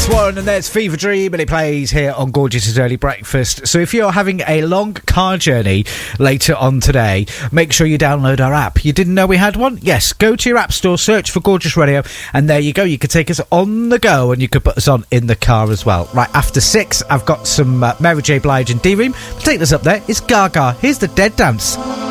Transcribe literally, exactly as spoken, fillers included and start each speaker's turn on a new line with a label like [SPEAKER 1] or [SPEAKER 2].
[SPEAKER 1] One, and there's Fever Dream, and it plays here on Gorgeous' Early Breakfast. So if you're having a long car journey later on today, make sure you download our app. You didn't know we had one? Yes, go to your app store, search for Gorgeous Radio, and there you go. You can take us on the go, and you can put us on in the car as well. Right, after six, I've got some uh, Mary J. Blige and D-Ream. To take us up there is Gaga. Here's the Dead Dance.